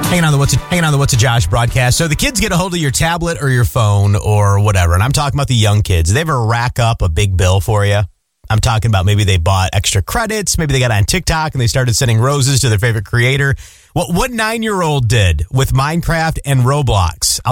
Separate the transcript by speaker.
Speaker 1: Hanging on the What's a Josh broadcast. So the kids get a hold of your tablet or your phone or whatever, and I'm talking about the young kids. They ever rack up a big bill for you? I'm talking about maybe they bought extra credits, maybe they got on TikTok and they started sending roses to their favorite creator. What 9-year-old did with Minecraft and Roblox.